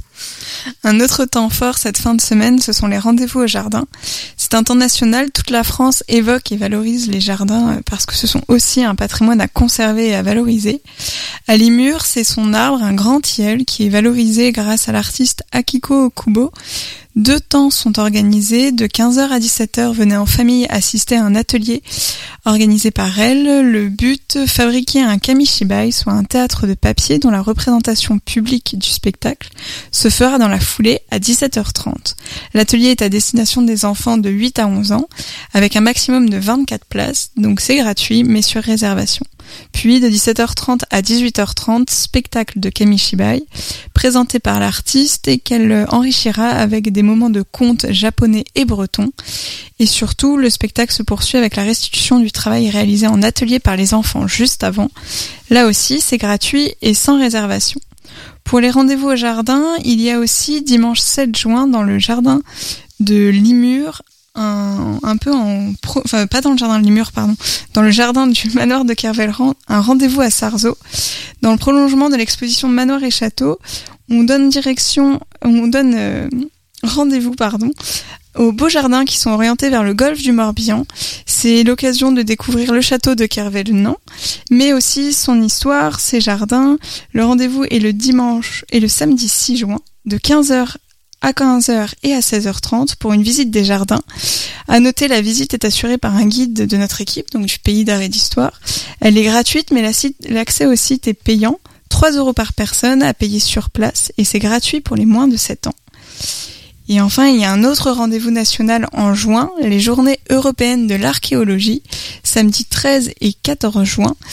Un autre temps fort cette fin de semaine, ce sont les rendez-vous au jardin. C'est un temps national, toute la France évoque et valorise les jardins parce que ce sont aussi un patrimoine à conserver et à valoriser. À Limur, c'est son arbre, un grand tilleul, qui est valorisé grâce à l'artiste Akiko Okubo. Deux temps sont organisés, de quinze heures à dix-sept heures, venez en famille assister à un atelier organisé par elle. Le but, fabriquer un kamishibai, soit un théâtre de papier dont la représentation publique du spectacle se fera dans la foulée à dix-sept heures trente. L'atelier est à destination des enfants de huit à onze ans, avec un maximum de vingt-quatre places, donc c'est gratuit, mais sur réservation. Puis de dix-sept heures trente à dix-huit heures trente, spectacle de kamishibai, présenté par l'artiste et qu'elle enrichira avec des moments de contes japonais et bretons. Et surtout, le spectacle se poursuit avec la restitution du travail réalisé en atelier par les enfants juste avant. Là aussi, c'est gratuit et sans réservation. Pour les rendez-vous au jardin, il y a aussi dimanche sept juin dans le jardin de Limur, Un, un peu en pro, enfin pas dans le jardin de Limur, pardon, dans le jardin du manoir de Kervelrand, un rendez-vous à Sarzeau. Dans le prolongement de l'exposition Manoir et Château, on donne direction, on donne euh, rendez-vous, pardon, aux beaux jardins qui sont orientés vers le golfe du Morbihan. C'est l'occasion de découvrir le château de Kervelrand, mais aussi son histoire, ses jardins. Le rendez-vous est le dimanche et le samedi six juin, de quinze heures à quinze heures et à seize heures trente pour une visite des jardins. À noter, la visite est assurée par un guide de notre équipe, donc du Pays d'Art et d'Histoire. Elle est gratuite, mais l'accès au site est payant, trois euros par personne à payer sur place, et c'est gratuit pour les moins de sept ans. Et enfin, il y a un autre rendez-vous national en juin, les Journées européennes de l'archéologie, samedi treize et quatorze juin.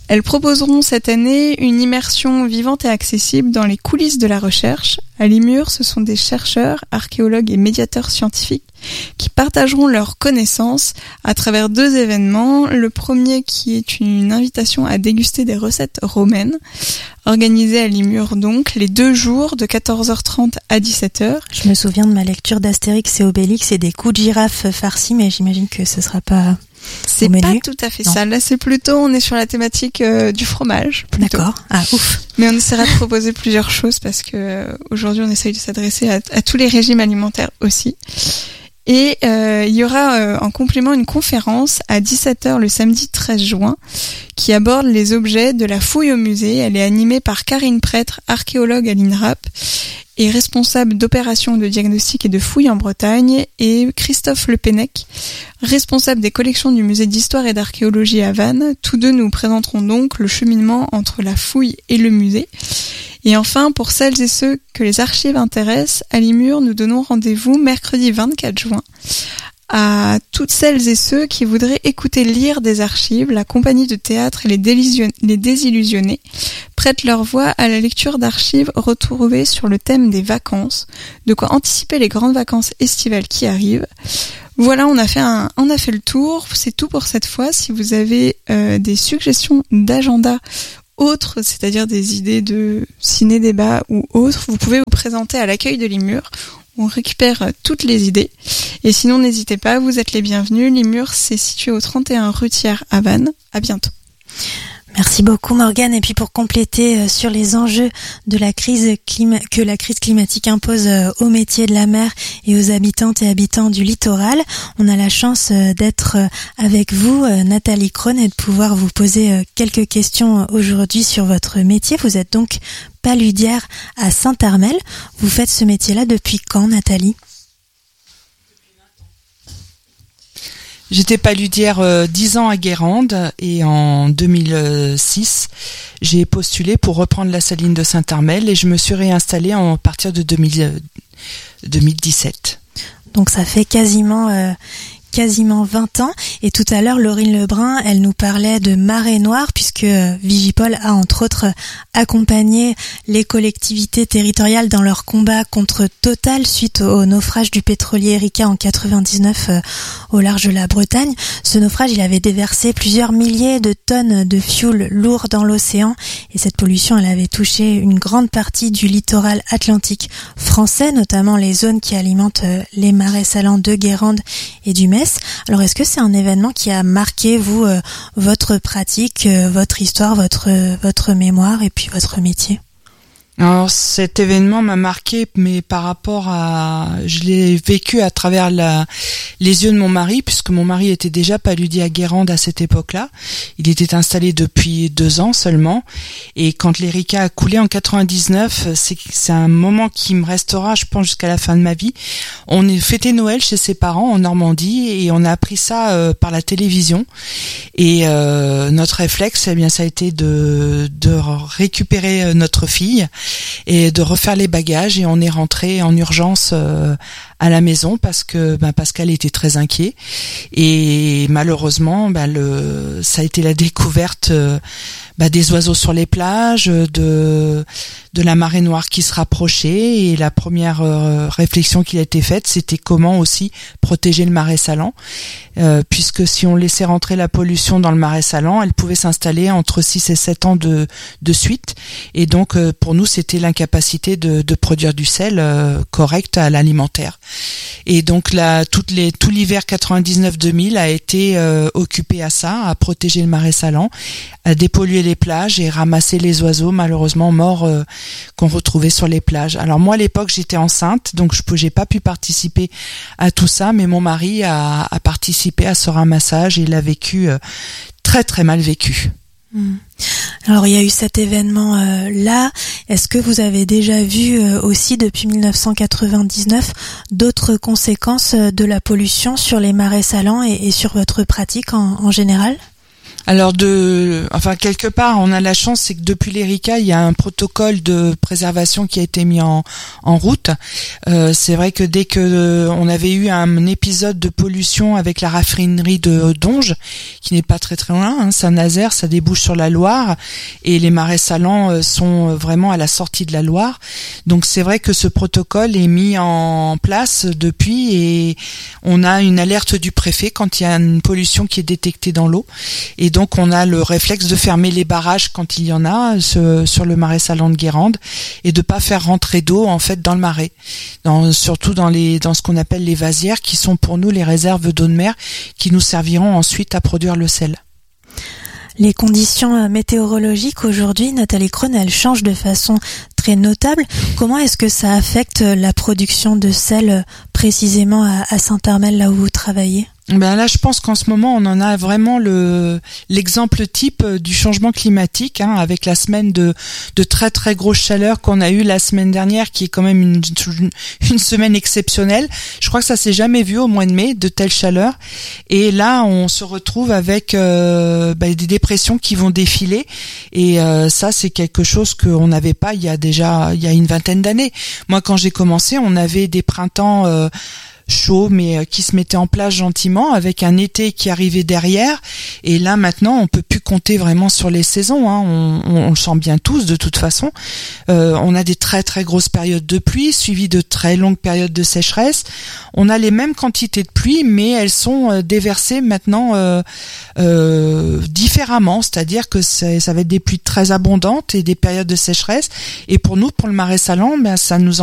Elles proposeront cette année une immersion vivante et accessible dans les coulisses de la recherche. À Limur, ce sont des chercheurs, archéologues et médiateurs scientifiques qui partageront leurs connaissances à travers deux événements. Le premier qui est une invitation à déguster des recettes romaines, organisée à Limur donc, les deux jours de quatorze heures trente à dix-sept heures. Je me souviens de ma lecture d'Astérix et Obélix et des coups de girafe farcis, mais j'imagine que ce sera pas... C'est pas tout à fait non. ça. Là, c'est plutôt, on est sur la thématique euh, du fromage. Plutôt. D'accord. Ah, ouf. Mais on essaiera de proposer plusieurs choses parce que euh, aujourd'hui, on essaye de s'adresser à, à tous les régimes alimentaires aussi. Et euh, il y aura euh, en complément une conférence à dix-sept heures le samedi treize juin qui aborde les objets de la fouille au musée. Elle est animée par Karine Prêtre, archéologue à l'INRAP et responsable d'opérations de diagnostic et de fouilles en Bretagne, et Christophe Le Pennec, responsable des collections du musée d'histoire et d'archéologie à Vannes. Tous deux nous présenteront donc le cheminement entre la fouille et le musée. Et enfin, pour celles et ceux que les archives intéressent, à Limur, nous donnons rendez-vous mercredi vingt-quatre juin à toutes celles et ceux qui voudraient écouter lire des archives. La compagnie de théâtre et les, délision- les désillusionnés prêtent leur voix à la lecture d'archives retrouvées sur le thème des vacances, de quoi anticiper les grandes vacances estivales qui arrivent. Voilà, on a fait un, on a fait le tour. C'est tout pour cette fois. Si vous avez euh, des suggestions d'agenda autres, c'est-à-dire des idées de ciné-débat ou autres, vous pouvez vous présenter à l'accueil de Limur. On récupère toutes les idées. Et sinon, n'hésitez pas, vous êtes les bienvenus. Limur, c'est situé au trente et un rue Thiers à Vannes. À bientôt. Merci beaucoup Morgane. Et puis pour compléter sur les enjeux de la crise clima- que la crise climatique impose aux métiers de la mer et aux habitantes et habitants du littoral, on a la chance d'être avec vous, Nathalie Krohn, et de pouvoir vous poser quelques questions aujourd'hui sur votre métier. Vous êtes donc paludière à Saint-Armel. Vous faites ce métier-là depuis quand, Nathalie ? J'étais paludière euh, dix ans à Guérande et en deux mille six, j'ai postulé pour reprendre la saline de Saint-Armel et je me suis réinstallée en, à partir de deux mille, deux mille dix-sept. Donc ça fait quasiment... Euh... quasiment vingt ans. Et tout à l'heure, Laurine Lebrun, elle nous parlait de marée noire, puisque Vigipol a entre autres accompagné les collectivités territoriales dans leur combat contre Total suite au naufrage du pétrolier Erika en quatre-vingt-dix-neuf au large de la Bretagne. Ce naufrage, il avait déversé plusieurs milliers de tonnes de fioul lourd dans l'océan, et cette pollution, elle avait touché une grande partie du littoral atlantique français, notamment les zones qui alimentent les marais salants de Guérande et du Metz. Alors, est-ce que c'est un événement qui a marqué, vous, euh, votre pratique, euh, votre histoire, votre, euh, votre mémoire et puis votre métier ? Alors cet événement m'a marqué, mais par rapport à, je l'ai vécu à travers la, les yeux de mon mari, puisque mon mari était déjà paludier à Guérande à cette époque-là. Il était installé depuis deux ans seulement, et quand l'Erika a coulé en quatre-vingt-dix-neuf, c'est, c'est un moment qui me restera, je pense, jusqu'à la fin de ma vie. On est fêté Noël chez ses parents en Normandie, et on a appris ça euh, par la télévision. Et euh, notre réflexe, eh bien, ça a été de, de récupérer notre fille et de refaire les bagages, et on est rentré en urgence euh, à la maison parce que ben, Pascal était très inquiet, et malheureusement ben, le ça a été la découverte euh, ben, des oiseaux sur les plages, de de la marée noire qui se rapprochait, et la première euh, réflexion qui a été faite, c'était comment aussi protéger le marais salant, euh, puisque si on laissait rentrer la pollution dans le marais salant, elle pouvait s'installer entre six et sept ans de de suite, et donc euh, pour nous c'était l'incapacité de de produire du sel euh, correct à l'alimentaire. Et donc là, toutes les, tout l'hiver quatre-vingt-dix-neuf deux mille a été euh, occupé à ça, à protéger le marais salant, à dépolluer les plages et ramasser les oiseaux malheureusement morts euh, qu'on retrouvait sur les plages. Alors moi à l'époque j'étais enceinte, donc je j'ai pas pu participer à tout ça, mais mon mari a, a participé à ce ramassage et il l'a vécu euh, très très mal vécu. Mmh. Alors il y a eu cet événement euh, là. Est-ce que vous avez déjà vu euh, aussi depuis dix-neuf cent quatre-vingt-dix-neuf d'autres conséquences de la pollution sur les marais salants et, et sur votre pratique en, en général ? Alors de, enfin quelque part, on a la chance, c'est que depuis l'Erika, il y a un protocole de préservation qui a été mis en, en route. Euh, c'est vrai que dès que euh, on avait eu un épisode de pollution avec la raffinerie de Donge, qui n'est pas très très loin, hein, Saint-Nazaire, ça débouche sur la Loire, et les marais salants euh, sont vraiment à la sortie de la Loire. Donc c'est vrai que ce protocole est mis en place depuis, et on a une alerte du préfet quand il y a une pollution qui est détectée dans l'eau. Et donc on a le réflexe de fermer les barrages quand il y en a ce, sur le marais salant de Guérande, et de pas faire rentrer d'eau en fait dans le marais, dans, surtout dans les dans ce qu'on appelle les vasières, qui sont pour nous les réserves d'eau de mer qui nous serviront ensuite à produire le sel. Les conditions météorologiques aujourd'hui, Nathalie Krohn, elles changent de façon très notable. Comment est-ce que ça affecte la production de sel précisément à, à Saint-Armel, là où vous travaillez ? Ben là, je pense qu'en ce moment, on en a vraiment le l'exemple type du changement climatique, hein, avec la semaine de de très très grosse chaleur qu'on a eu la semaine dernière, qui est quand même une une semaine exceptionnelle. Je crois que ça s'est jamais vu au mois de mai, de telle chaleur. Et là, on se retrouve avec euh, ben, des dépressions qui vont défiler. Et euh, ça, c'est quelque chose qu'on n'avait pas il y a déjà il y a une vingtaine d'années. Moi, quand j'ai commencé, on avait des printemps euh, chaud, mais qui se mettait en place gentiment, avec un été qui arrivait derrière. Et là maintenant, on peut plus compter vraiment sur les saisons, hein. on, on, on le sent bien tous de toute façon. Euh, on a des très très grosses périodes de pluie suivies de très longues périodes de sécheresse. On a les mêmes quantités de pluie, mais elles sont euh, déversées maintenant euh, euh, différemment, c'est-à-dire que ça va être des pluies très abondantes et des périodes de sécheresse. Et pour nous, pour le marais salant, ben ça nous